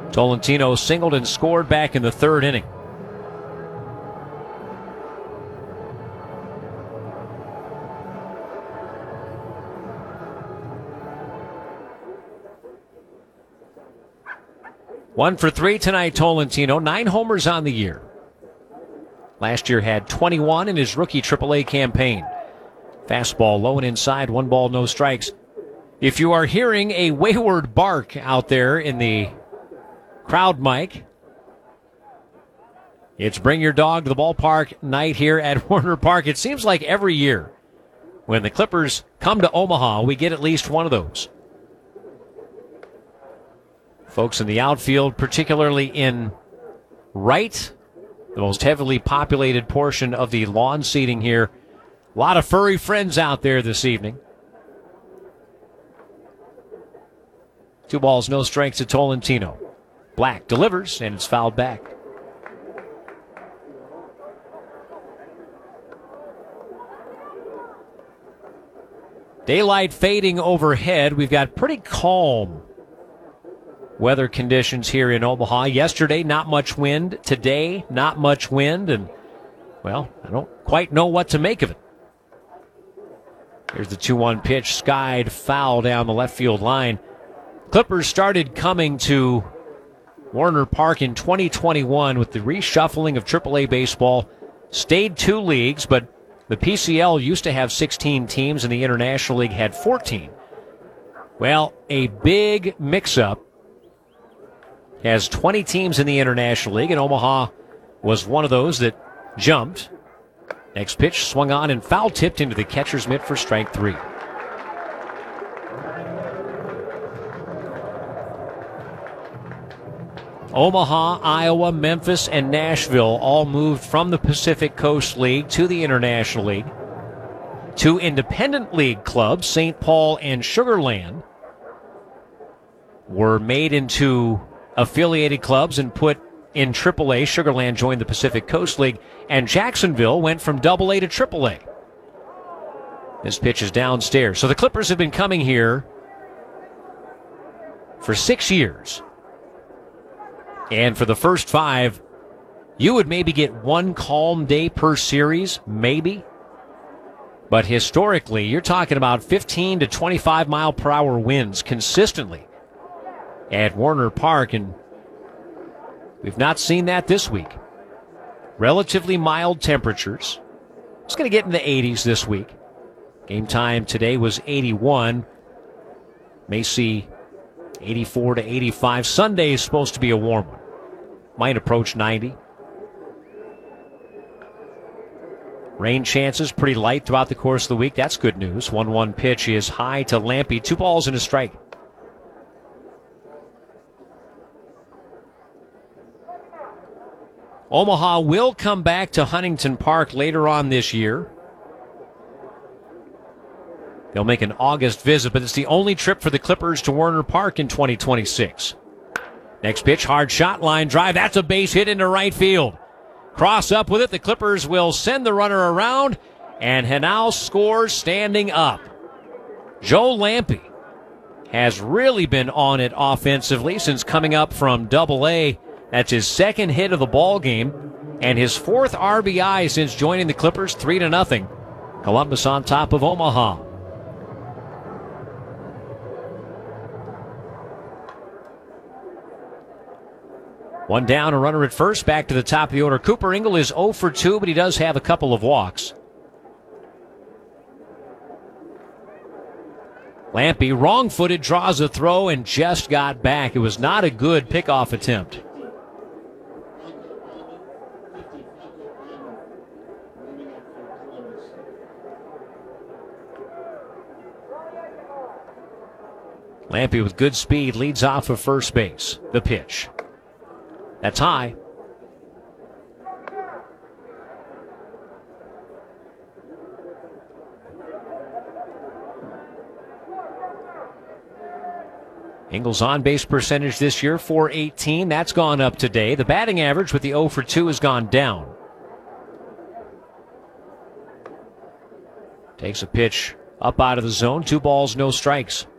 Tolentino singled and scored back in the third inning. One for three tonight, Tolentino. 9 homers on the year. Last year had 21 in his rookie AAA campaign. Fastball low and inside, 1 ball, no strikes. If you are hearing a wayward bark out there in the crowd mic, it's Bring Your Dog to the Ballpark night here at Werner Park. It seems like every year when the Clippers come to Omaha, we get at least one of those. Folks in the outfield, particularly in right, the most heavily populated portion of the lawn seating here. A lot of furry friends out there this evening. 2 balls, no strikes to Tolentino. Black delivers, and it's fouled back. Daylight fading overhead. We've got pretty calm weather conditions here in Omaha. Yesterday, not much wind. Today, not much wind. And, well, I don't quite know what to make of it. Here's the 2-1 pitch. Skied foul down the left field line. Clippers started coming to Werner Park in 2021 with the reshuffling of AAA baseball. Stayed 2 leagues, but the PCL used to have 16 teams and the International League had 14. Well, a big mix-up. Has 20 teams in the International League, and Omaha was one of those that jumped. Next pitch swung on and foul tipped into the catcher's mitt for strike 3. Omaha, Iowa, Memphis, and Nashville all moved from the Pacific Coast League to the International League. 2 independent league clubs, St. Paul and Sugar Land, were made into affiliated clubs and put in AAA. Sugar Land joined the Pacific Coast League, and Jacksonville went from AA to AAA. This pitch is downstairs. So the Clippers have been coming here for 6 years. And for the first 5, you would maybe get 1 calm day per series, maybe. But historically, you're talking about 15 to 25 mile per hour winds consistently at Werner Park, and we've not seen that this week. Relatively mild temperatures. It's going to get in the 80s this week. Game time today was 81. May see 84 to 85. Sunday is supposed to be a warm one. Might approach 90. Rain chances pretty light throughout the course of the week. That's good news. 1-1 pitch is high to Lampe. 2 balls and a strike. Omaha will come back to Huntington Park later on this year. They'll make an August visit, but it's the only trip for the Clippers to Werner Park in 2026. Next pitch, hard shot, line drive. That's a base hit into right field. Cross up with it. The Clippers will send the runner around, and Henao scores standing up. Joe Lampe has really been on it offensively since coming up from AA. That's his 2nd hit of the ball game, and his 4th RBI since joining the Clippers, 3-0. Columbus on top of Omaha. One down, a runner at first. Back to the top of the order. Cooper Ingle is 0 for 2, but he does have a couple of walks. Lampe, wrong-footed, draws a throw and just got back. It was not a good pickoff attempt. Lampe with good speed leads off of first base. The pitch. That's high. Ingle's on-base percentage this year, .418. That's gone up today. The batting average with the 0 for 2 has gone down. Takes a pitch up out of the zone. 2 balls, no strikes.